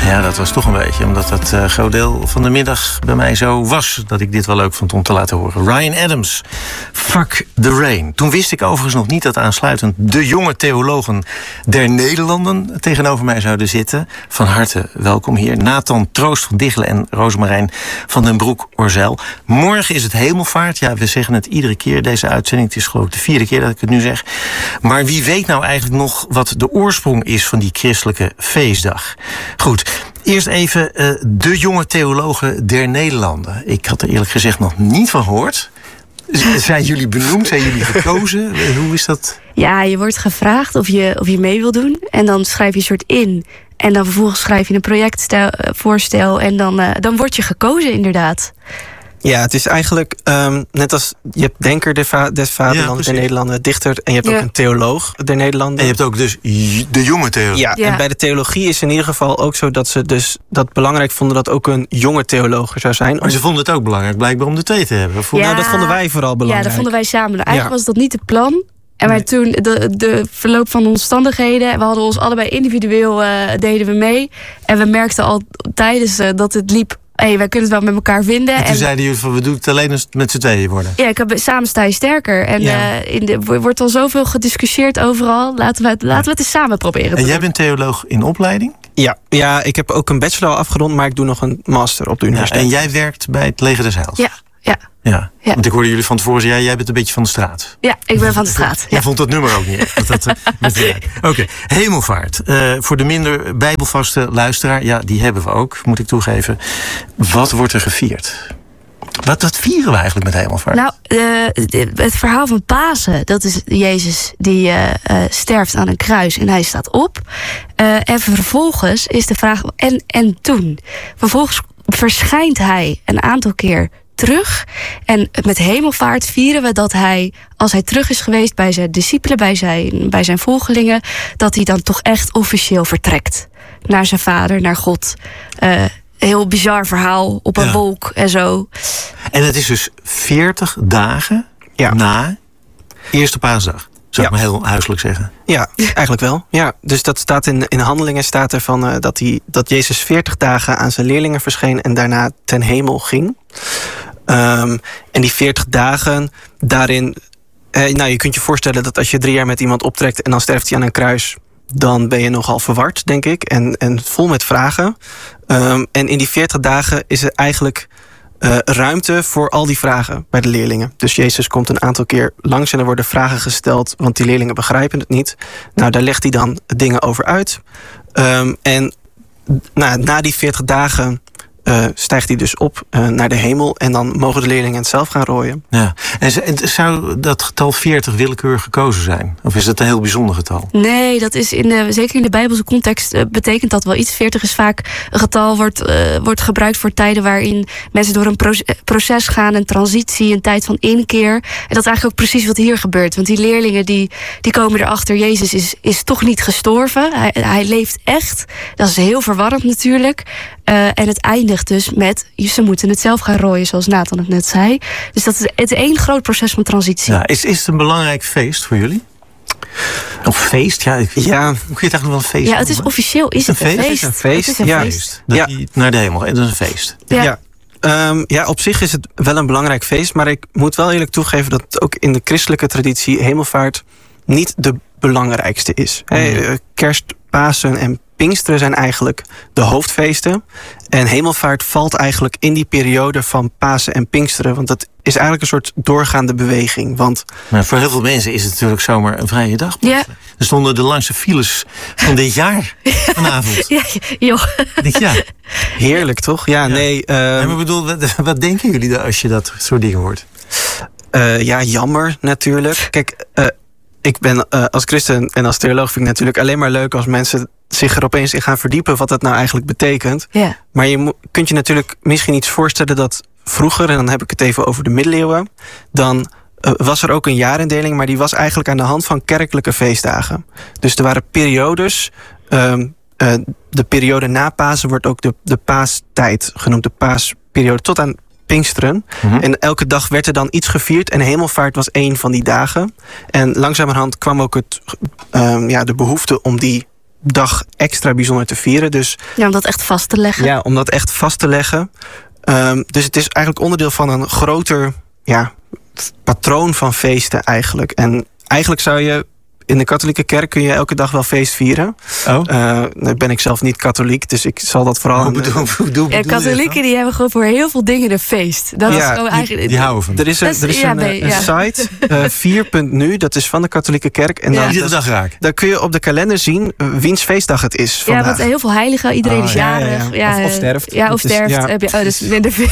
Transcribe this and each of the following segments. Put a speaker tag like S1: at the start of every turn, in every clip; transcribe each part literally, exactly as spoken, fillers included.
S1: Ja, dat was toch een beetje. Omdat dat uh, groot deel van de middag bij mij zo was. Dat ik dit wel leuk vond om te laten horen. Ryan Adams, Fuck the Rain. Toen wist ik overigens nog niet dat aansluitend de jonge theologen der Nederlanden tegenover mij zouden zitten. Van harte welkom hier. Nathan Troost van Diggelen en Rosemarijn van den Broek-Orzel. Morgen is het Hemelvaart. Ja, we zeggen het iedere keer deze uitzending. Het is geloof ik de vierde keer dat ik het nu zeg. Maar wie weet nou eigenlijk nog wat de oorsprong is van die christelijke feestdag? Goed. Eerst even uh, de jonge theologen der Nederlanden. Ik had er eerlijk gezegd nog niet van gehoord. Z- zijn jullie benoemd? Zijn jullie gekozen? Uh, hoe is dat?
S2: Ja, je wordt gevraagd of je, of je mee wil doen. En dan schrijf je een soort in. En dan vervolgens schrijf je een projectvoorstel. En dan, uh, dan word je gekozen, inderdaad.
S3: Ja, het is eigenlijk um, net als je hebt denker des, va- des vaderlands
S1: ja,
S3: der Nederlanden, dichter, en je hebt
S2: ja.
S3: ook een theoloog der Nederlanden.
S1: En je hebt ook dus de jonge theoloog.
S3: Ja,
S2: Ja.
S3: en bij de theologie is in ieder geval ook zo dat ze dus dat belangrijk vonden dat ook een jonge theoloog er zou zijn.
S1: Maar ze vonden het ook belangrijk blijkbaar om de twee te hebben. Voor...
S2: Ja.
S3: Nou, dat vonden wij vooral belangrijk.
S2: Ja, dat vonden wij samen. Eigenlijk
S3: Ja.
S2: was dat niet het plan. En wij
S3: Nee.
S2: toen, de, de verloop van de omstandigheden... we hadden ons allebei individueel uh, deden we mee. En we merkten al tijdens uh, dat het liep... Hey, wij kunnen het wel met elkaar vinden.
S1: En toen
S2: en
S1: zeiden jullie van we doen het alleen als het met z'n tweeën worden.
S2: Ja, ik heb, samen sta je sterker. En
S3: Ja.
S2: uh, in de, er wordt al zoveel gediscussieerd overal. Laten we het, laten we het eens samen proberen.
S1: En
S2: te
S1: jij
S2: doen.
S1: bent theoloog in opleiding?
S3: Ja, ja, ik heb ook een bachelor al afgerond, maar ik doe nog een master op de
S1: Ja,
S3: universiteit.
S1: en jij werkt bij het Leger des Heils?
S2: Ja, ja,
S1: Ja.
S2: Ja.
S1: Want ik hoorde jullie van tevoren zeggen, ja, jij bent een beetje van de straat.
S2: ja, ik ben van de straat.
S1: Jij
S2: Ja.
S1: vond dat nummer ook niet echt. Dat, dat, uh, met- ja. Oké, okay. Hemelvaart. Uh, voor de minder bijbelvaste luisteraar, ja, die hebben we ook, moet ik toegeven. Wat wordt er gevierd? Wat, wat vieren we eigenlijk met hemelvaart?
S2: Nou, uh, het verhaal van Pasen, dat is Jezus die uh, uh, sterft aan een kruis en hij staat op. Uh, en vervolgens is de vraag, en, en toen? Vervolgens verschijnt hij een aantal keer terug. En met hemelvaart vieren we dat hij, als hij terug is geweest bij zijn discipelen, bij zijn, bij zijn volgelingen, dat hij dan toch echt officieel vertrekt. Naar zijn vader, naar God. Uh, heel bizar verhaal, op een
S1: Ja.
S2: wolk en zo.
S1: En het is dus veertig dagen
S3: Ja.
S1: na Eerste Paasdag. Zou ik
S3: Ja.
S1: maar heel huiselijk zeggen.
S3: Ja, eigenlijk wel. Ja, dus dat staat in, in Handelingen staat er van uh, dat, hij, dat Jezus veertig dagen aan zijn leerlingen verscheen en daarna ten hemel ging. Um, en die veertig dagen, daarin... Eh, nou, je kunt je voorstellen dat als je drie jaar met iemand optrekt en dan sterft hij aan een kruis, dan ben je nogal verward, denk ik. En, en vol met vragen. Um, en in die veertig dagen is er eigenlijk uh, ruimte voor al die vragen bij de leerlingen. Dus Jezus komt een aantal keer langs en er worden vragen gesteld, want die leerlingen begrijpen het niet. Nou, daar legt hij dan dingen over uit. Um, en nou, na die veertig dagen Uh, stijgt hij dus op uh, naar de hemel en dan mogen de leerlingen het zelf gaan rooien.
S1: Ja. En z- en zou dat getal veertig willekeurig gekozen zijn? Of is dat een heel bijzonder getal?
S2: Nee, dat is in de, zeker in de Bijbelse context uh, betekent dat wel iets. veertig is vaak een getal wordt, uh, wordt gebruikt voor tijden waarin mensen door een pro- proces gaan, een transitie, een tijd van inkeer. En dat is eigenlijk ook precies wat hier gebeurt. Want die leerlingen die, die komen erachter, Jezus is, is toch niet gestorven. Hij, hij leeft echt. Dat is heel verwarrend natuurlijk. Uh, en het eindigt dus met, ze moeten het zelf gaan rooien, zoals Nathan het net zei. Dus dat is het één groot proces van transitie.
S1: Ja, is, is het een belangrijk feest voor jullie? Of feest? Ja, ik,
S3: Ja.
S1: Hoe kun je het eigenlijk wel een feest
S2: Ja, het is
S1: noemen?
S2: officieel is het een feest.
S3: Het is een feest,
S2: Het is een
S3: ja.
S2: feest.
S1: Dat
S3: Ja.
S1: die naar de hemel. En dat is een feest.
S2: Ja.
S3: Ja. Um, ja, op zich is het wel een belangrijk feest, maar ik moet wel eerlijk toegeven dat ook in de christelijke traditie hemelvaart niet de belangrijkste is.
S1: Mm.
S3: He, kerst, Pasen en Pinksteren zijn eigenlijk de hoofdfeesten. En hemelvaart valt eigenlijk in die periode van Pasen en Pinksteren. Want dat is eigenlijk een soort doorgaande beweging. Want
S1: Maar voor heel veel mensen is het natuurlijk zomaar een vrije dag.
S2: Ja.
S1: Er stonden de langste files van dit jaar vanavond.
S2: Ja, joh.
S1: Ik denk, ja.
S3: heerlijk, toch? Ja,
S1: Ja.
S3: nee. Um,
S1: Ja, maar ik bedoel, wat, wat denken jullie dan als je dat soort dingen hoort?
S3: Uh, ja, jammer natuurlijk. Kijk, uh, ik ben uh, als christen en als theoloog vind ik natuurlijk alleen maar leuk als mensen zich er opeens in gaan verdiepen wat dat nou eigenlijk betekent.
S2: Ja.
S3: Maar je mo- kunt je natuurlijk misschien iets voorstellen dat vroeger, en dan heb ik het even over de middeleeuwen, dan uh, was er ook een jaarindeling, maar die was eigenlijk aan de hand van kerkelijke feestdagen. Dus er waren periodes. Um, uh, de periode na Pasen wordt ook de, de paastijd genoemd, de paasperiode tot aan Pinksteren.
S1: Mm-hmm.
S3: En elke dag werd er dan iets gevierd en hemelvaart was één van die dagen. En langzamerhand kwam ook het, um, ja, de behoefte om die dag extra bijzonder te vieren. Dus,
S2: ja, om dat echt vast te leggen.
S3: Ja, om dat echt vast te leggen. Um, dus het is eigenlijk onderdeel van een groter ja, patroon van feesten eigenlijk. En eigenlijk zou je... In de katholieke kerk kun je elke dag wel feest vieren.
S1: Oh?
S3: Uh, nou ben ik zelf niet katholiek, dus ik zal dat vooral...
S1: Hoe bedoel, hoe bedoel,
S2: ja, katholieken die hebben gewoon voor heel veel dingen een feest. Dat
S3: ja,
S2: is gewoon eigenlijk...
S1: Die, die houden van.
S3: Er is een, er is ja, een, nee, een ja. site, uh, vier punt nu, dat is van de katholieke kerk. En
S1: ja.
S3: dan,
S1: Iedere dag raak.
S3: Dan kun je op de kalender zien uh, wiens feestdag het is vandaag.
S2: Ja, want heel veel heiligen, iedereen oh, is jarig.
S3: Ja, ja, ja. Of, of sterft.
S2: Ja, of sterft. Ja. Heb je, oh, dus,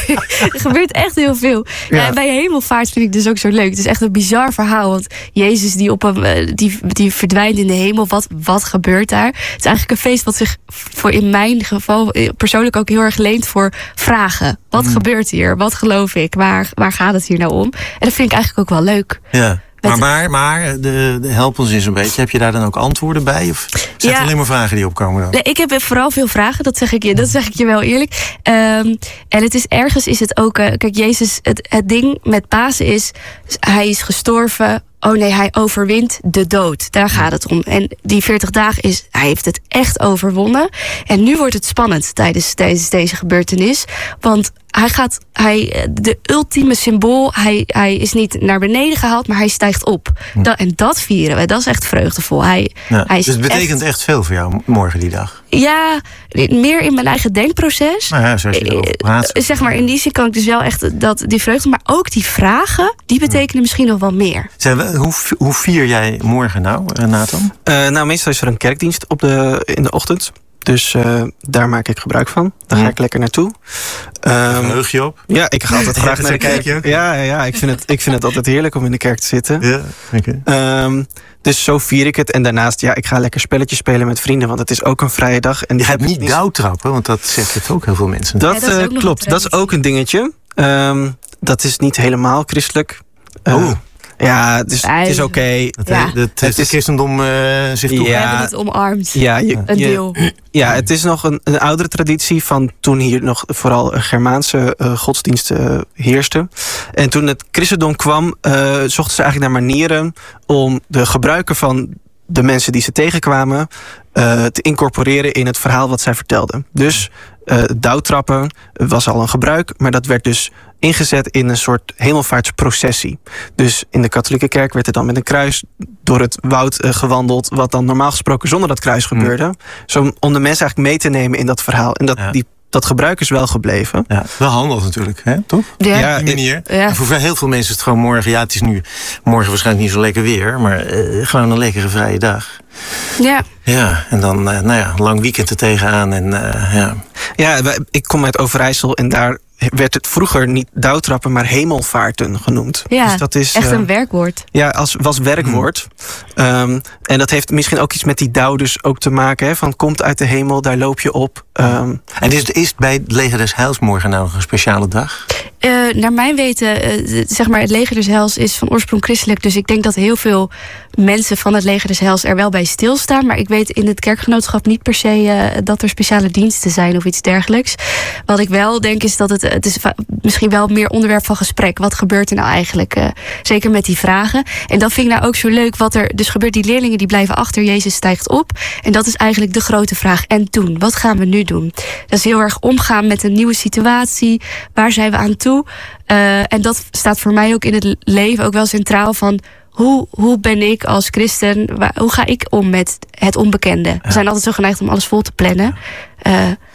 S2: er gebeurt echt heel veel. Ja. Ja, bij hemelvaart vind ik dus ook zo leuk. Het is echt een bizar verhaal, want Jezus die, op een, die, die verdwijnt in de hemel. Wat, wat gebeurt daar? Het is eigenlijk een feest wat zich voor in mijn geval persoonlijk ook heel erg leent voor vragen. Wat mm. gebeurt hier? Wat geloof ik? Waar, waar gaat het hier nou om? En dat vind ik eigenlijk ook wel leuk.
S1: Ja. Maar, maar, maar de, de help ons eens een beetje. Heb je daar dan ook antwoorden bij? Of zijn het ja. alleen maar vragen die opkomen dan?
S2: Nee, ik heb vooral veel vragen, dat zeg ik je, dat zeg ik je wel eerlijk. Um, en het is ergens is het ook... Uh, kijk, Jezus, het, het ding met Pasen is... Hij is gestorven... Oh nee, hij overwint de dood. Daar gaat het om. En die veertig dagen is... Hij heeft het echt overwonnen. En nu wordt het spannend tijdens, tijdens deze gebeurtenis. Want hij gaat... Hij, de ultieme symbool... Hij, hij is niet naar beneden gehaald, maar hij stijgt op. Hm. Dat, en dat vieren we. Dat is echt vreugdevol. Hij,
S1: ja,
S2: hij is
S1: dus het betekent echt... echt veel voor jou morgen die dag?
S2: Ja, meer in mijn eigen denkproces.
S1: Nou ja, zoals je erover praat.
S2: Zeg maar, in die zin kan ik dus wel echt dat, die vreugde... Maar ook die vragen, die betekenen misschien nog wel meer.
S1: Zijn we, hoe, hoe vier jij morgen nou, Nathan?
S3: Uh, nou, meestal is er een kerkdienst op de, in de ochtend. Dus uh, daar maak ik gebruik van. Daar ga ik lekker naartoe. Um,
S1: Verheug je op?
S3: Ja, ik ga altijd graag naar de kerk. Ja, ja, ja ik, vind het, ik vind het altijd heerlijk om in de kerk te zitten.
S1: Ja, okay.
S3: um, dus zo vier ik het. En daarnaast, ja, ik ga lekker spelletjes spelen met vrienden. Want het is ook een vrije dag. En
S1: je hebt niet, niet douwtrappen, want dat zeggen ook heel veel mensen.
S3: Dat, ja, dat uh, klopt, dat is ook een dingetje. Um, dat is niet helemaal christelijk. Uh,
S1: oh.
S3: Ja, dus het is oké. Okay.
S1: Dat, ja. dat heeft het christendom uh, zich toe.
S2: Ja, we hebben het omarmd.
S3: Ja, je,
S2: een deel.
S3: Je, ja, het is nog een, een oudere traditie van toen hier nog vooral Germaanse uh, godsdiensten uh, heersten. En toen het christendom kwam, uh, zochten ze eigenlijk naar manieren om de gebruiken van de mensen die ze tegenkwamen uh, te incorporeren in het verhaal wat zij vertelden. Dus uh, douwtrappen was al een gebruik, maar dat werd dus ingezet in een soort hemelvaartsprocessie. Dus in de katholieke kerk werd er dan met een kruis door het woud uh, gewandeld, wat dan normaal gesproken zonder dat kruis gebeurde. Mm. Zo om de mensen eigenlijk mee te nemen in dat verhaal. En dat, ja. die, dat gebruik is wel gebleven.
S1: Ja, wel handig natuurlijk, hè? Toch?
S2: Ja.
S1: Ja, die manier.
S2: Ja.
S1: Voor heel veel mensen is het gewoon morgen... Ja, het is nu morgen waarschijnlijk niet zo lekker weer, maar uh, gewoon een lekkere vrije dag.
S2: Ja.
S1: Ja, en dan, uh, nou ja, een lang weekend er tegenaan. En, uh, ja.
S3: ja, ik kom uit Overijssel en daar werd het vroeger niet douwtrappen, maar hemelvaarten genoemd.
S2: Ja,
S3: dus dat is
S2: echt een
S3: uh,
S2: werkwoord.
S3: Ja, als was werkwoord. Hmm. Um, en dat heeft misschien ook iets met die douw dus ook te maken. Hè, van komt uit de hemel, daar loop je op. Um,
S1: en is, is bij het Leger des Heils morgen nou een speciale dag?
S2: Uh, naar mijn weten, uh, zeg maar, het Leger des Heils is van oorsprong christelijk. Dus ik denk dat heel veel mensen van het Leger des Heils er wel bij stilstaan. Maar ik weet in het kerkgenootschap niet per se uh, dat er speciale diensten zijn of iets dergelijks. Wat ik wel denk is dat het, het is misschien wel meer onderwerp van gesprek. Wat gebeurt er nou eigenlijk? Uh, zeker met die vragen. En dat vind ik nou ook zo leuk. Wat er dus gebeurt, die leerlingen die blijven achter. Jezus stijgt op. En dat is eigenlijk de grote vraag. En toen? Wat gaan we nu doen? Dat is heel erg omgaan met een nieuwe situatie. Waar zijn we aan toe? Uh, en dat staat voor mij ook in het leven ook wel centraal van hoe, hoe ben ik als christen, waar, hoe ga ik om met het onbekende? Ja. We zijn altijd zo geneigd om alles vol te plannen. Uh,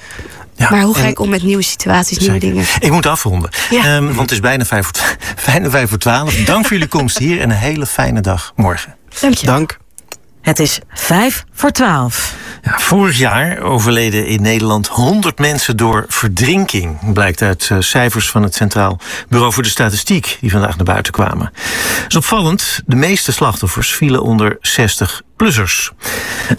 S2: ja, maar hoe ga ik om met nieuwe situaties, nieuwe zeker. dingen?
S1: Ik moet afronden, ja. um, want het is bijna vijf voor, bijna vijf voor twaalf. Dank voor jullie komst hier en een hele fijne dag morgen.
S2: Dank je.
S3: Dank.
S4: Het is vijf voor twaalf.
S1: Ja, vorig jaar overleden in Nederland honderd mensen door verdrinking. Blijkt uit uh, cijfers van het Centraal Bureau voor de Statistiek die vandaag naar buiten kwamen. Dat is opvallend. De meeste slachtoffers vielen onder zestig-plussers.